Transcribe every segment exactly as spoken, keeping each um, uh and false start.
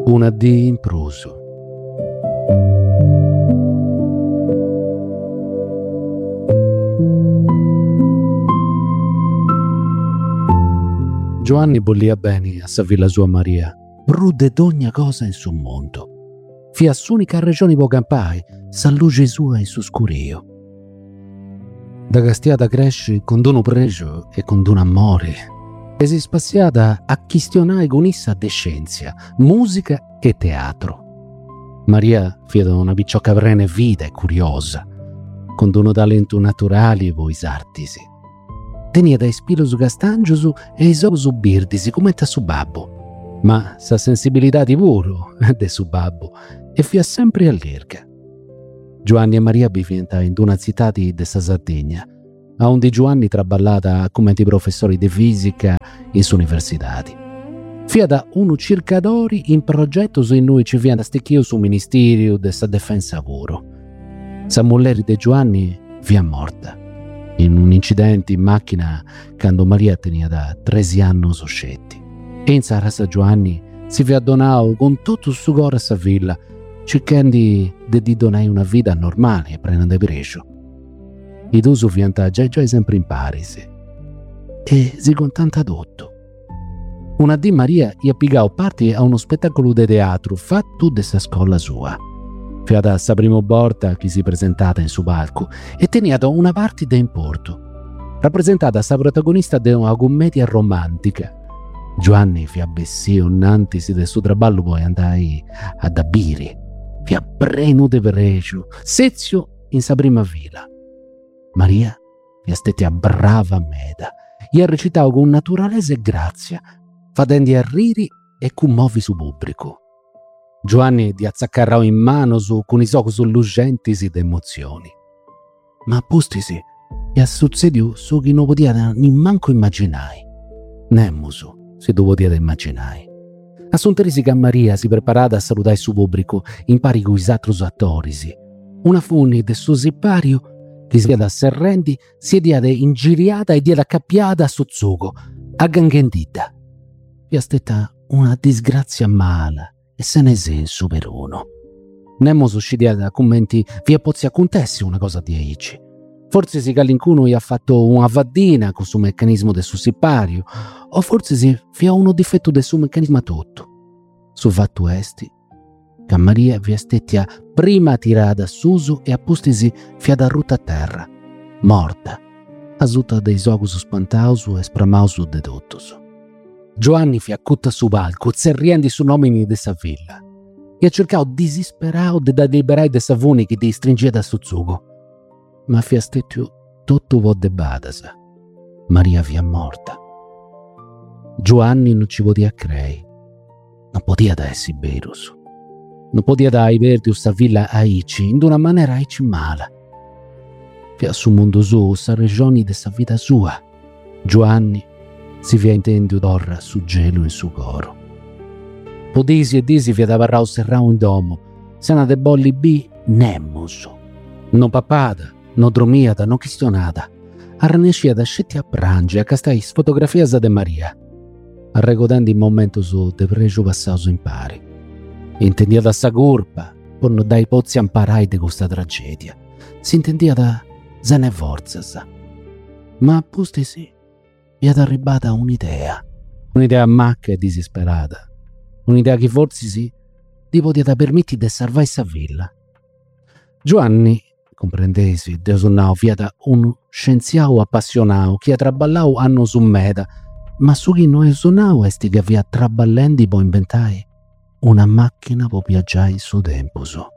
Una dì in pruso. Giovanni bollia bene a sa villa sua Maria, prude d'ogna cosa in su mondo. Fia s'unica regione po campai, sa luce sua in su scurio. Da castiata cresce con dono pregio e con dono amore, e si spaziata a chistionare con issa de scienza, musica e teatro. Maria fia da una picciocca prene vita e curiosa, con dono talento naturali e vois artisi. Tenia da ispiro su castangiusu e i su birdisi come ta su babbo, ma sa sensibilità di puro de su babbo e fia sempre all'erca. Giovanni e Maria bivienta in una città di sa Sardegna, a onde Giovanni traballata come di professori di fisica in su universitati. Fia da uno circadori in progetto su in noi ci viene stecchio su Ministerio de sa Difesa puro. Sa mulleri de Giovanni via morta in un incidente in macchina quando Maria tenia da tredici anni soscetti. E in sa rasa Giovanni si vi addonau con tutto il suo cuore a sa villa, cercando di di donare una vita normale e prena de pregio. I due su vianta già già sempre in Parisi e si contenta tutto. Una dì Maria gli ha pigao parte a uno spettacolo di teatro fatto de sa scuola sua. Fiata sa prima volta che si presentata in su palco e teniata una parte da importo, rappresentata sa protagonista di una commedia romantica. Giovanni fia bessio innantisi del suo traballo poi andai ad abire, fia prenu de pregio, sezio in sa prima fila. Maria fia stetia brava meda, e ha recitato con naturalezza e grazia, fatendi a riri e commovi su pubblico. Giovanni di azzaccarrao in mano su con i occhi lucentisi d'emozioni. Ma postisi e a succediu su chi non potia nimmanco immaginai. Nemmusu si tu potia immaginai. A sonterisi che Maria si preparata a salutare il suo pubblico in pari con i altri attorisi. Una funi del suo sipario che si vede serrendi si è diade ingiriata e diede accappiata a sozzugo, a ganghendita. Vi aspetta una disgrazia mala e se ne senso per uno. Nemo suscidia da commenti vi pozzi acontessi una cosa di eici. Forse si calincuno gli ha fatto una vaddina con suo meccanismo del suo sipario, o forse si fia uno difetto del suo meccanismo tutto. Su fatto esti, che Maria vi astettia prima tirata suso e appostisi fia da ruta a terra, morta, asuta dei occhi spantausu e spramausu de tuttosu. Giovanni fi accutta su palco, zerriendi su nomini de sa villa. E ha cercato disisperao de da liberare de savoni che di stringia da suzzugo. Ma fi astettiu tutto vo de badasa. Maria via morta. Giovanni non ci potia crei. Non potia da essi berus. Non potia da ai verdi sa villa aici, in una maniera aici mala. Fia su mondo su, sa regioni de sa vita sua. Giovanni si via intendu d'orra su gelo in su coro. Podisi e disi via da varrao serrao in domo, sena de bolli bi nemmusu. Non papada, non dromiata, non chistionata. Arnescia da scetti a prangi, a castai sfotografia de Maria. Arregodando il momento su de pregio passato in pari. Intendia da sa curpa, por non dai pozzi amparai de questa tragedia. Si intendia da zene forzas. Ma apposti sì. Vi è arrivata un'idea, un'idea macca e disisperata, un'idea che forse sì, ti poteva permettere di salvare sa villa. Giovanni, comprendesi, desonnao via da un scienziato appassionato che ha traballato anno su meta, ma su chi non è sonao esti che via traballando poi inventai una macchina per viaggiare su tempo su.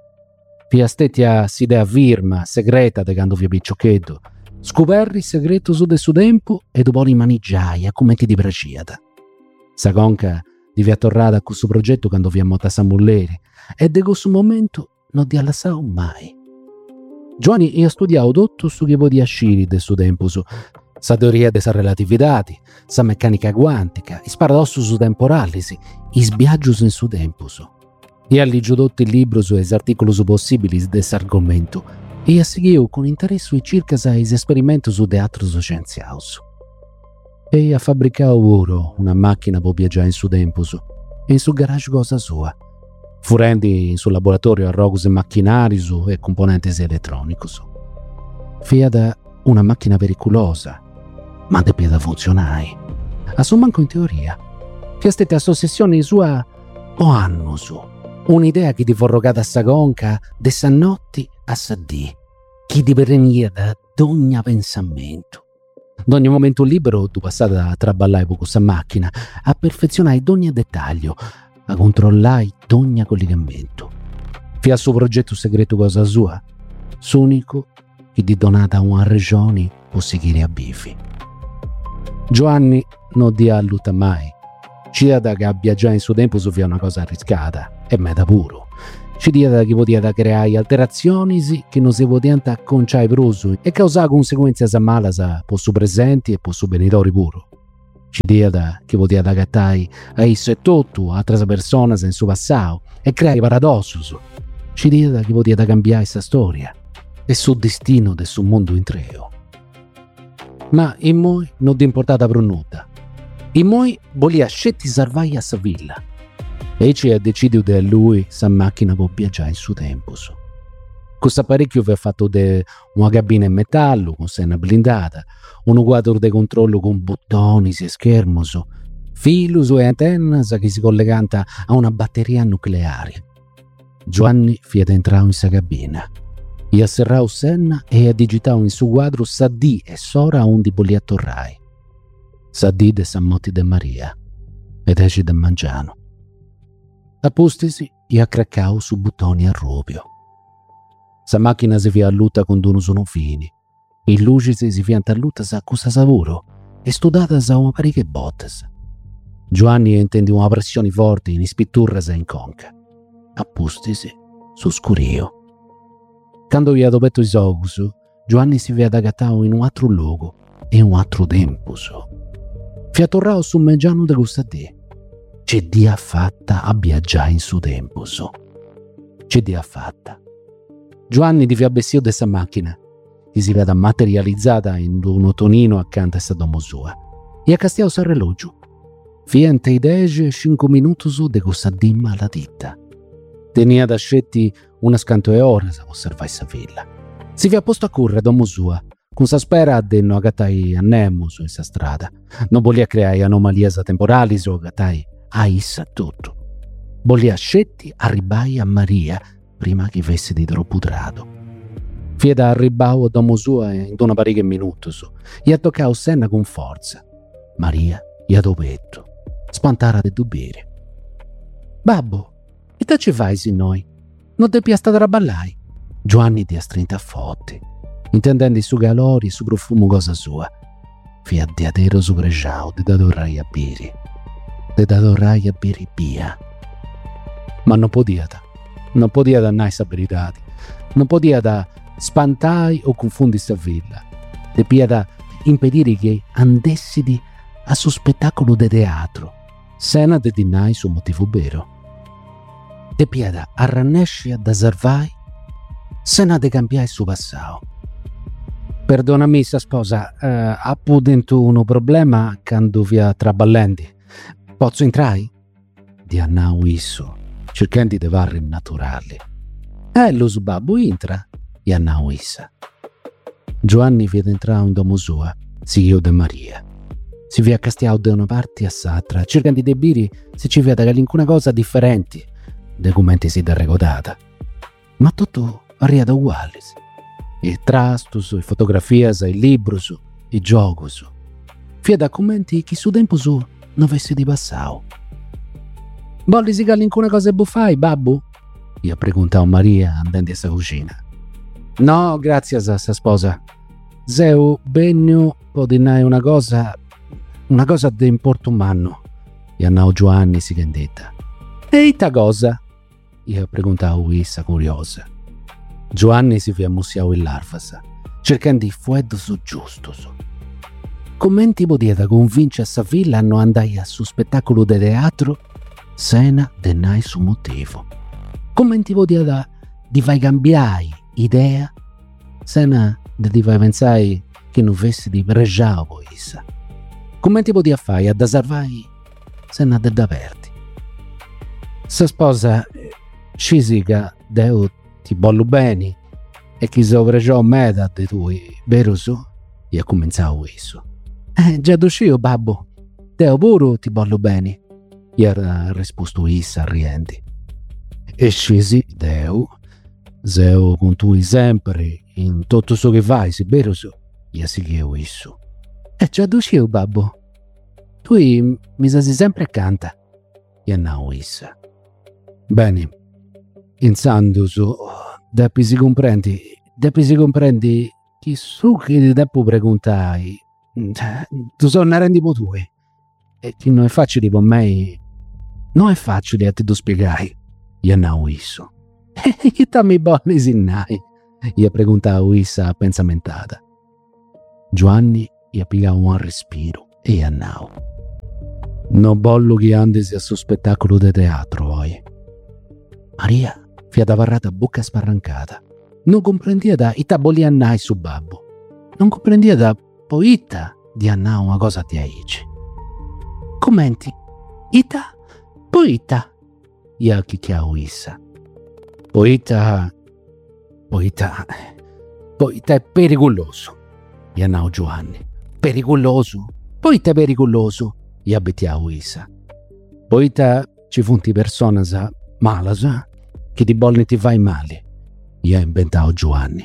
Via stettia s'idea firma, segreta, de quando via picciochetto, scoperri il segreto su del suo tempo e dopo li maneggiai come ti di praciata. Sa conca di via torrata a questo progetto quando vi ammota sa mulleri e de questo momento non ti allassao mai. Giovanni ha studiato tutto su che podia sciri del suo tempo su sa teoria de sa relatività, sa meccanica quantica, i paradossi temporalisi, i sbiaggius in su tempo su. E ha ligio tutto il libro su es articoli su possibili de s'argomento e ha seguito con interesse circa sei esperimenti su teatro scienziaus. E ha fabbricato pure una macchina per viaggiare in su tempo su, e in su garage cosa sua. Furendi in sul laboratorio a rogos e macchinari su e componenti elettronici su. Fia da una macchina periculosa, ma de pieda funzionai. A su manco in teoria. Fia stette associazioni sua o anno su. Un'idea che ti forrogata a sagonca de sannotti a sadì, che ti perenia da d'ogni pensamento. D'ogni momento libero tu passata a traballare con questa macchina, a perfezionare d'ogni dettaglio, a controllare d'ogni collegamento. Fia suo progetto segreto cosa sua, s'unico che ti donata a una regione può seguire a bifi. Giovanni non di alluta mai. Ci diede che abbia già in suo tempo su via una cosa arriscata e meta puro. Ci diede che poteva creare alterazioni che non si potevano acconciare prosu e causare conseguenze malas per su presenti e per su benitori puro. Ci diede che poteva agattare a isso e tutto altre persone in suo passato e creare paradossi. Ci diede che poteva cambiare questa storia e su destino del suo mondo in treo. Ma in noi non di importata per nulla. In noi volia scetti salvare a sa villa. E ci ha deciso che lui sa macchina può viaggiare in suo tempo. So. Questo apparecchio vi ha fatto de una cabina in metallo con sena blindata, un quadro di controllo con bottoni e schermo, so, filos e antenne che si collegano a una batteria nucleare. Giovanni fiat entrato in sa cabina. E ha serrato senna e ha digitato in suo quadro Sadì e Sora undi volia torrai. Sadì de Sammotti de Maria ed esci de Mangiano. Appostisi e ha craccao su buttoni a rubio. Sa macchina si via a lutta con dono sono fini. I luci si via a lutta sa cosa savuro e studata sa una parecchie bottes. Giovanni intendi una pressione forte in ispitturra sa in conca. Appostisi su scurio. Quando vi ha dovuto i occhi, Giovanni si via agattato in un altro luogo e in un altro tempo. Vi ha tornato su Meggiano de Gustadì. C'è dia fatta a viaggiare in suo tempo. C'è dia fatta. Giovanni di via bessio de sa macchina, che si vede materializzata in un otonino accanto a sta domo sua, e ha castiato sa relogio. Fiente i dieci e cinque minuti su de Gustadì maladita. Tenia da scetti una scanto e ora a osservare sa villa. Si via posto a correre domo sua, con sa spera de non agattai a Nemo su essa strada. Non volia creare anomalie temporali su agattai a issa tutto. Volia scetti arribai a Maria prima che avesse di troppo trato. Fieda arribau a domo sua in una parecchia minuti su, e ha toccato senna con forza. Maria gli ha dopetto, spantara de dubere. Babbo, e te ci fai se noi? Non te piace da ballare? Giovanni ti ha strinta a fotti, intendendo su calori e su profumo cosa sua. Fia di adero su pregiao, te da dorrai a bere. Te da dorrai a bere via. Ma non podia, non podia dannare sa verità. Non podia da spantai o confondi sta villa. Te pia da impedire che andessi di a suo spettacolo de teatro, sena de dinai su motivo vero. Te pieda arrannesci da servai, sena de cambiare il suo passato. Perdonami, sa sposa, eh, ha dentro un problema quando via traballandi. Posso entrare? Di annau isso, cercando di varre naturali. Eh, lo subabbo entra, di annau issa. Giovanni vede entrare in domo sua, zio de Maria. Si via castiato da una parte a s'altra, cercando di biri se ci vede alcuna cosa differente. Documenti si derregotata, ma tutto arriva uguale. I trastus, i fotografie, i libri, i giochi. Fia da commenti che su tempo su non avessi di passato. Volli si alcuna cosa buffai, babbo? Gli ha preguntato Maria andando a sa cucina. No, grazie a sa sposa. Zeu, benno, può dinare una cosa, una cosa di importo umano. Gli annao Giovanni si candetta. E ita cosa? Gli ha preguntato Wissa curiosa. Giovanni si via mussiao il larvasa, cercando di fueddo su giusto. Su. Commenti poteva convincere a sa villa a non andare a su spettacolo de teatro, sena denai su motivo. Commenti poteva di fai cambiare idea, sena de di fai pensare che non avessi di pregiao Wissa. Commenti poteva fare a da salvai, sena de d'aperti. Sa sposa Cisica deo ti bollo bene e chi sovragiò meda di tui, vero su? Ia cominciao isso. Eh, già doscio, babbo. Deo pure ti bollo bene. Ia risposto issa rienti. E scesi, deo, seo con tui sempre in tutto ciò che fai, si vero su? Ia si chiedo isso. E già doscio, babbo. Tui mi sei sempre accanto. Ia nao issa. Bene. Insando su, deppi si comprendi, deppi si comprendi chi su che ti devo preguntai, tu sono una rendi tue, e che non è facile per me, non è facile a te tu spiegai, io non isso. E che te mi bolli sinnai, io preguntavo issa pensamentata. Giovanni io pigliavo un respiro e io andavo. Non bollo che andesi a suo spettacolo di teatro, voi. Maria fiata varrata a bocca sparrancata. Non comprendia da ita bolli annai su babbo. Non comprendia da poita di annà una cosa di aici. Commenti. Ita? Poita? Ia chichiao issa. Poita... Poita... Poita è pericoloso. Ia nao Giovanni. Pericoloso? Poita è pericoloso. Ia betiao issa. Poita ci funti persone sa malas, eh? Che ti bolli ti fai male. Io inventavo Giovanni.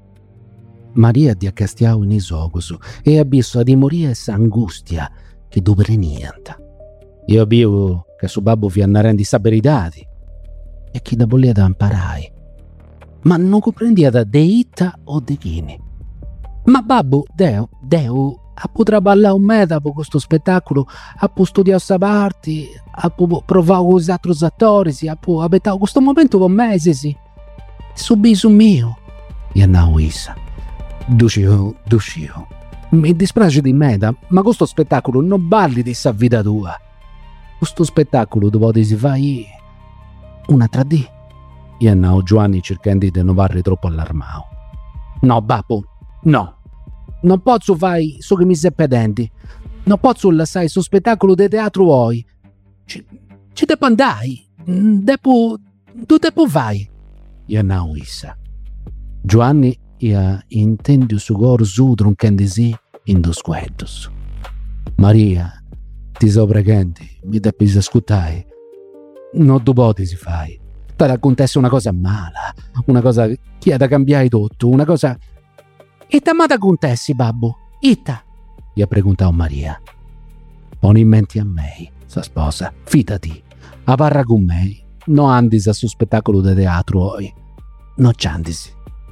Maria di accastiao in isogoso e abisso a dimoria essa angustia che dovre niente. Io abbiamo che su babbo vi annaren saberidadi e chi da bollia da imparai. Ma non comprendia da deita o de chini. Ma babbo, deo, deo, a potrà ballare un me dopo questo spettacolo, a po' studiare sta parte, a po' provare con gli altri attori, a po' abitare questo momento con me, sì, sì. Subì su mio. Io andavo issa. Ducio, ducio. Mi dispiace di me, ma questo spettacolo non balli di sa vita tua. Questo spettacolo dopo ti si fai una tre D. Io andavo Giovanni cercando di non farli troppo allarmato. No, babbo, no. Non posso fare so che mi sei pedenti. Non posso lasciare il spettacolo di teatro voi. Ci, ci devo andare. Devo, tu devo fare. Io non issa. Giovanni ia intende su cor su troncandisi in dos sguardos. Maria, ti so pregando, mi devi ascoltare. Non tu poti si fai. Ti raccontassi una cosa mala, una cosa che ha da cambiare tutto, una cosa... E te ma da contessi, babbo? Ita? Gli ha preguntato Maria. Poni in mente a me, sa sposa, fidati, a parra con me, non andisi a suo spettacolo di teatro oggi, non c'andisi.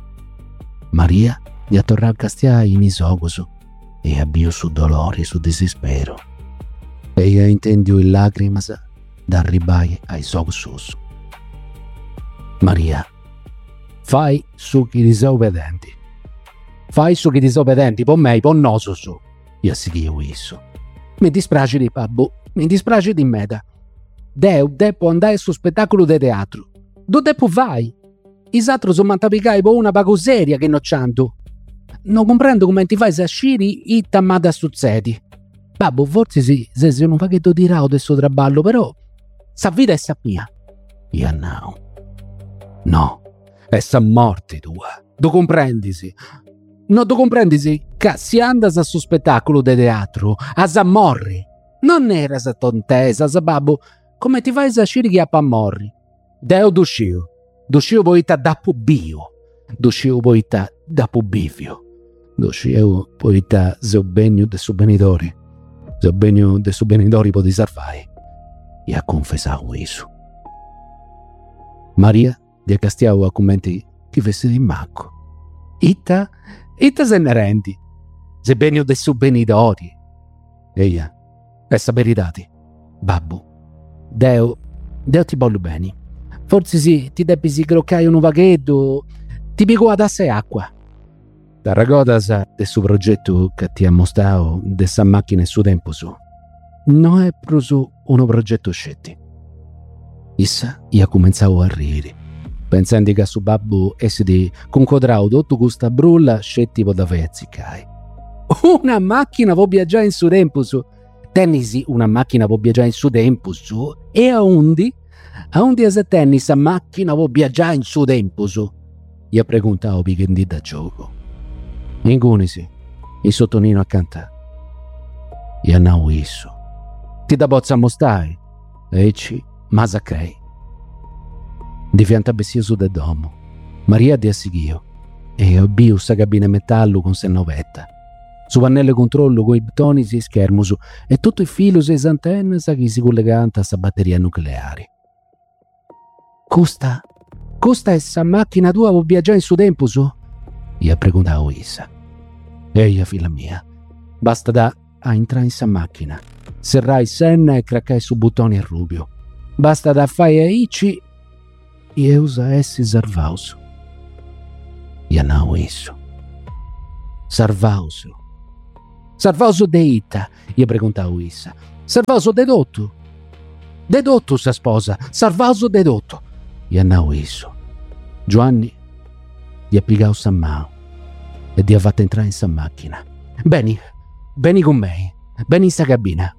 Maria gli ha tornato a castiare in isogoso e abbio su dolore e su desispero. E io intendio in lacrime da arrivare ai sogosos. Maria, fai su che disobbedenti. Fai su che disobbedenti, po' me, po' no su su. Io si chiedo isso. Mi dispiace di babbo, mi dispiace di meda. Deo, depo andare sul spettacolo di teatro. Do depo vai. Isatro sono mantapigai po' una bagoseria che non c'hanto. Non comprendo come ti fai sasciri i tammata succedi. Babbo, forse sì, se sei un paghetto di rao del suo traballo, però sa vita è sa mia. Io no. No, è sa morte tua. Do comprendisi. Non tu comprendisi che si andas a suo spettacolo di teatro, a sa morri. Non era sa tontesa, sa babbo, come ti fai sasciri che a pa morri. Deo duscio, duscio poita da pubio, duscio poita da pubivio, duscio poita zobbenio de su benitori, zobbenio de su benitori poti sarfai. E ha confessato isso. Maria di accastiavo a commenti che fesse di macco. Ita, ita se ne rendi, se benio de su benitori. Eia, è saperidati, babbo, Deo, Deo ti voglio bene. Forse sì, ti devi si croccare un vaghetto, ti piego ad asse acqua. Da ragodas del suo progetto che ti ha mostrato de sa macchina in suo tempo su. Non è proprio un progetto scetti. Issa io cominciavo a ridere, pensando che su babbo essi di conquadrato tutto questa brulla scetti da vezzicai. Una macchina può viaggiare in suo tempo su. Tennisi una macchina può viaggiare in suo tempo su. E a undi a un dia settenni sa macchina può viaggiare in suo tempo su? Gli ha preguntato Pichendi da gioco. In cunisi, il sottonino a cantare. Gli ha nauisso. Ti da bozza mostai? E ci, ma sacrei. Di fianco a bessia su del domo. Maria di assighio. E abbiu sa cabina metallo con se novetta. Su pannello controllo coi buttoni si schermo su e tutto il filo se antenne sa che si colleganta a sa batteria nucleare. Costa, costa essa macchina tua può viaggiare in suo tempo su? Gli ha preguntato Isa. Eia, figlia mia, basta da a entrare in sa macchina, serrai senna e craccai su buttoni a rubio. Basta da fai a ici e usa essi sarvauso. Gli ha nau isso. Sarvauso. Sarvauso de ita, gli ha preguntato Isa. Sarvauso de dotto. De dotto sa sposa, sarvauso de dotto. Gli ha nau isso. Giovanni gli ha piegato sa mano e gli ha fatto entrare in sa macchina. Beni, beni con me, beni in sa cabina.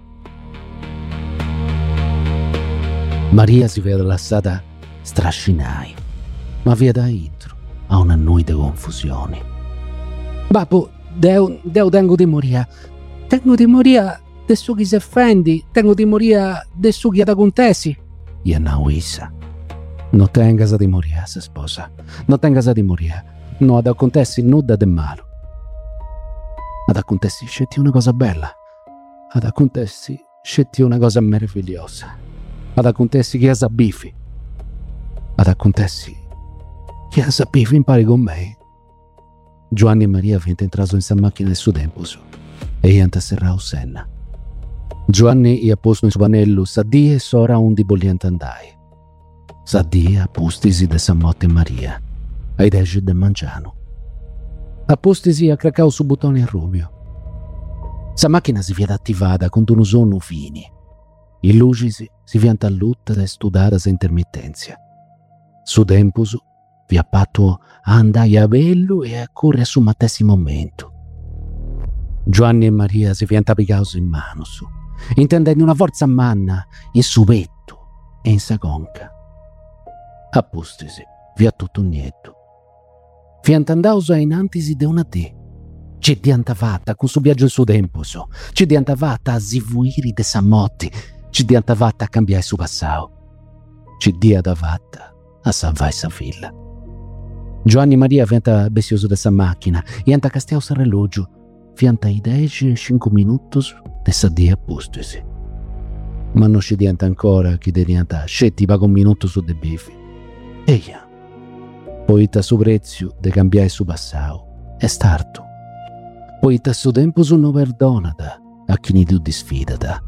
Maria si vede lasciata strascinai, ma via da intro a una nuida confusione. Babbo, deo, deo tengo di moria, tengo di moria de su chi si offendi, tengo di moria de su chi da contesi. Gli ha nau Isa. Non tengas di moria, se sposa. Non tengas di moria. No, ad accontessi nuda de malo. Ad accontessi scetti una cosa bella. Ad accontessi scetti una cosa meravigliosa. Ad accontessi che sa bifi. Ad accontessi che sa bifi impari con me. Giovanni e Maria vinto entrato in sa macchina del suo tempo su. E gli antasserrao senna. Giovanni gli ha posto in suo panello sa die e sora un di bolliente andai. Sa dia pustisi de sa motte Maria, ai deci de mangiano. A postisi a cracao su buttoni a rubio. Sa macchina si viene attivata con un sonno fini. I lucisi si viene a lutta e studata sa intermittenzia. Su tempus vi ha fatto a andare a bello e a correre su mattessi momento. Giovanni e Maria si viene a piccare in mano su, intendendo una forza manna in su petto e in sa conca. A postisi, via tutto nietto. Fiantandausa in antisi de una te. Ci dianta fatta con su viaggio in suo tempo, so. Ci dianta fatta a zivuiri de samotti. Ci dianta fatta a cambiare su passao. Ci dia da fatta a salvare sa figlia. Giovanni Maria fianta bessioso de sa macchina. Ianta castiao sa relogio. Fianta i deci e cinque minuti de sa dia a postisi. Ma non ci dianta ancora chi de dianta scetti paga un minuto su de bifi. Eia, poi ta su prezio de cambiare su passao, è starto. Poi ta su tempo su non perdonata a chi ni tu disfidata.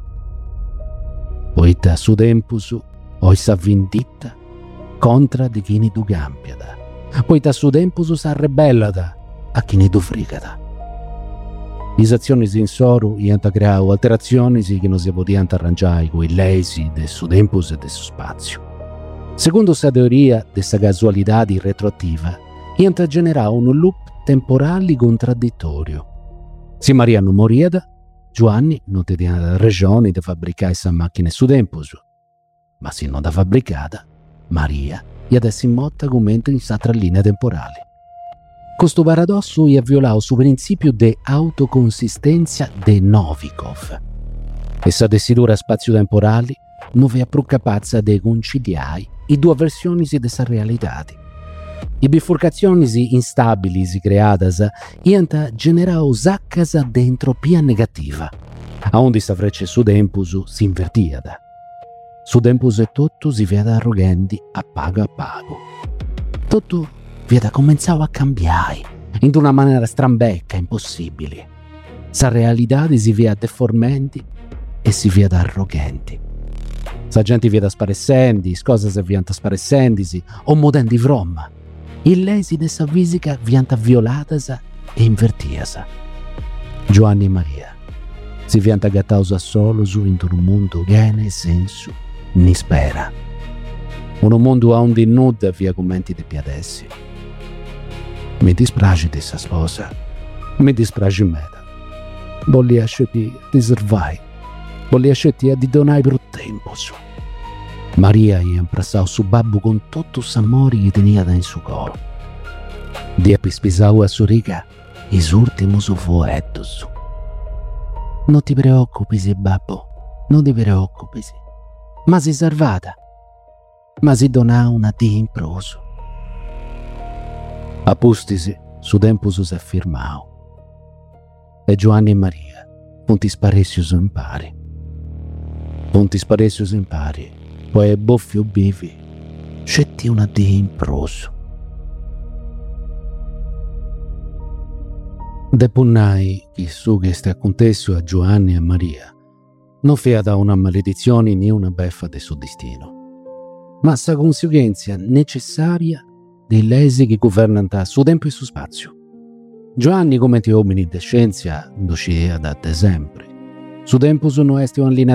Poi ta su tempo su oi sa vendita contra di chi ni tu campiata. Poi ta su tempo su sa rebellata a chi ni tu frigata. Isazioni in soru ianta creao alterazioni che non si potevano arrangiare con i lesi del su tempo e del su spazio. Secondo sa teoria dessa casualità retroattiva, ianta generà un loop temporale contraddittorio. Se Maria non morieda, Giovanni non teneva ragione di fabbricare questa macchina su tempo su. Ma se non da fabbricata, Maria gli adesso in motta commenta in satra linea temporale. Questo paradosso gli ha violato sul principio di autoconsistenza de Novikov. Essa desidura spazio-temporali non vi è più capace di conciliare i due versioni di questa realtà. Le bifurcazioni instabili create hanno generato saccas di entropia negativa, a onde sta freccia su tempus si invertia. Su tempus e tutto si vede arrogenti a pago a pago. Tutto viene cominciato a cambiare in una maniera strambecca, impossibile. Sa realtà si vede deformenti e si vede arrogenti. Sa gente viene sparessendi, cose si viene sparessendi, o modendi vromma. Il lesi dessa fisica viene violata e invertita. Giovanni e Maria si viene gattausa solo su in un mondo che ne senso ni spera. Un mondo a onde nuda via commenti di piadessi. Mi dispiace di sa sposa, mi dispiace meta. Voglio scetti di servai, voglio scetti di donare per tempo su. Maria gli impressò su babbo con tutto s'amore che tenia da in suo coro. Di spisau a sua riga is ultimos fuetos. Non ti preoccupi, babbo, non ti preoccupi, ma si salvata, ma si dona una di improso. Appustisi, su tempo si affermau. E Giovanni e Maria, punti sparessius in pari. Punti sparessius in pari, poi è boffio bivi, scetti una di improso. Depunnai che su che sta contesso a Giovanni e a Maria non fia da una maledizione né una beffa del suo destino, ma sa conseguenza necessaria dei lesi che governano su tempo e su spazio. Giovanni, come te uomini di scienza, docea da sempre. Su tempo sono esti un